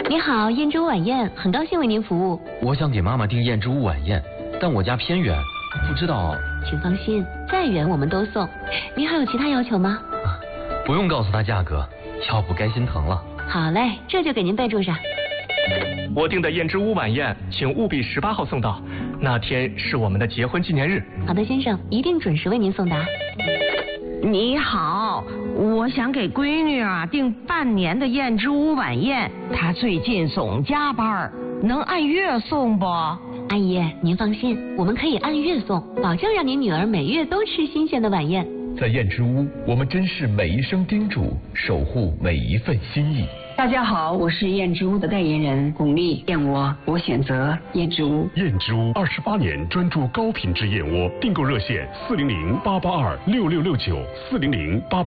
你好，燕之屋晚宴，很高兴为您服务。 我想给妈妈订燕之屋晚宴，但我家偏远，不知道。 请放心，再远我们都送。您还有其他要求吗？ 不用告诉她价格，要不该心疼了。 好嘞，这就给您备注上。 我订的燕之屋晚宴，请务必18号送到，那天是我们的结婚纪念日。 好的，先生，一定准时为您送达。 你好，我想给闺女订半年的燕之屋晚宴，她最近总加班，能按月送不？ 阿姨，您放心，我们可以按月送，保证让您女儿每月都吃新鲜的晚宴。 在燕之屋，我们珍视每一声叮嘱，守护每一份心意。 大家好，我是燕之屋的代言人巩俐，燕窝我选择燕之屋。 燕之屋28年专注高品质燕窝，订购热线400-882-6669，400-882。